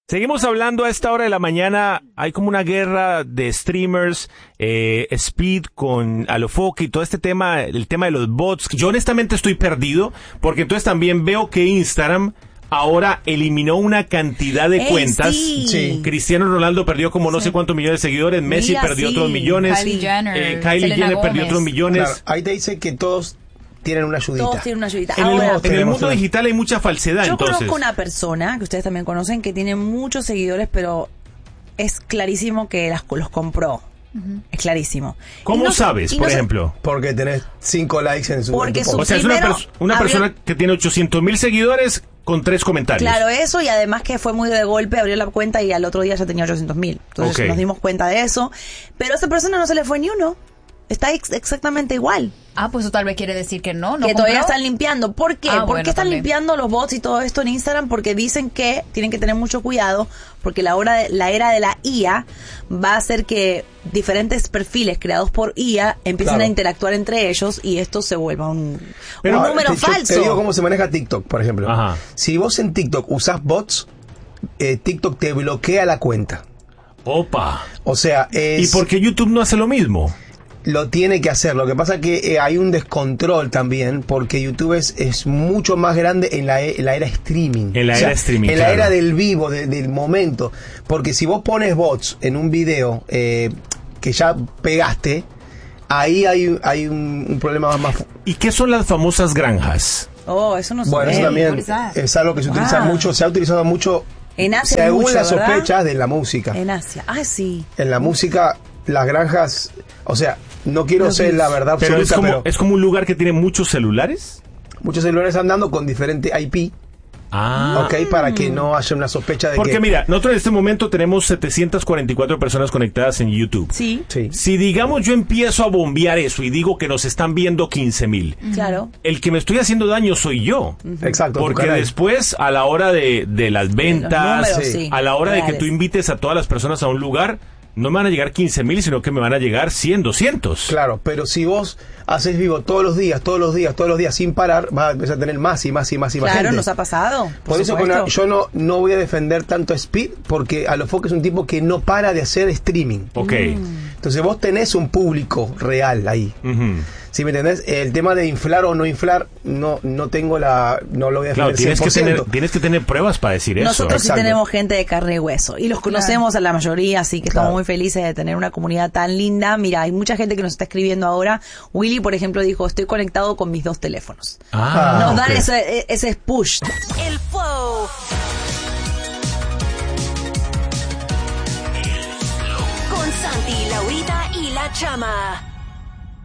Seguimos hablando a esta hora de la mañana. Hay como una guerra de streamers, Speed con Alofoque y todo este tema, el tema de los bots. Yo honestamente estoy perdido porque entonces también veo que Instagram ahora eliminó una cantidad de cuentas. Sí. Cristiano Ronaldo perdió como no sé cuántos millones de seguidores, Messi perdió otros millones, Kylie Jenner perdió otros millones. Claro, ahí te dice que todos tienen una ayudita. Todos tienen una ayudita. En el mundo digital hay mucha falsedad. Yo entonces conozco una persona que ustedes también conocen que tiene muchos seguidores, pero es clarísimo que los compró. Es clarísimo. ¿Cómo sabes, por ejemplo? Porque tenés 5 likes en su Porque O sea, es una persona que tiene 800,000 seguidores con 3 comentarios. Claro, eso, y además que fue muy de golpe, abrió la cuenta y al otro día ya tenía 800,000. Entonces nos dimos cuenta de eso. Pero a esa persona no se le fue ni uno. Está exactamente igual. Ah, pues eso tal vez quiere decir que no que todavía están limpiando. ¿Por qué? ¿Por qué están también limpiando los bots y todo esto en Instagram? Porque dicen que tienen que tener mucho cuidado, porque la era de la IA va a hacer que diferentes perfiles creados por IA empiecen a interactuar entre ellos y esto se vuelva un número falso. Te digo cómo se maneja TikTok, por ejemplo. Ajá. Si vos en TikTok usás bots, TikTok te bloquea la cuenta. Opa. O sea, ¿Y por qué YouTube no hace lo mismo? Lo tiene que hacer. Lo que pasa es que hay un descontrol también, porque YouTube es mucho más grande en la era streaming. En la era streaming, en la era del vivo, del momento. Porque si vos pones bots en un video que ya pegaste, ahí hay un problema más. ¿Y qué son las famosas granjas? Oh, eso no sé. Bueno, eso también es algo que se utiliza mucho, se ha utilizado mucho en Asia, según mucho, las ¿verdad? sospechas de la música. En Asia. Ah, sí. En la música, las granjas, o sea, no quiero ser la verdad absoluta, pero es como un lugar que tiene muchos celulares. Muchos celulares andando con diferente IP. Para que no haya una sospecha de Porque mira, nosotros en este momento tenemos 744 personas conectadas en YouTube. Sí. Si digamos yo empiezo a bombear eso y digo que nos están viendo 15,000. Claro. El que me estoy haciendo daño soy yo. Exacto. Porque después, a la hora de las ventas, números, a la hora de que tú invites a todas las personas a un lugar, no me van a llegar 15,000, sino que me van a llegar 100, 200. Claro, pero si vos haces vivo todos los días, sin parar, vas a empezar a tener más y más gente. Claro, nos ha pasado. Por eso yo no voy a defender tanto a Speed, porque Alofoque es un tipo que no para de hacer streaming. Entonces vos tenés un público real ahí. ¿Sí me entendés? El tema de inflar o no inflar, no lo voy a defender. Claro, 100%. tienes que tener pruebas para decir eso. Nosotros sí tenemos gente de carne y hueso y los conocemos a la mayoría, así que estamos muy felices de tener una comunidad tan linda. Mira, hay mucha gente que nos está escribiendo ahora. Willy, por ejemplo, dijo, estoy conectado con mis 2 teléfonos. Nos dan ese push. El flow. Con Santi, Laurita y La Chama.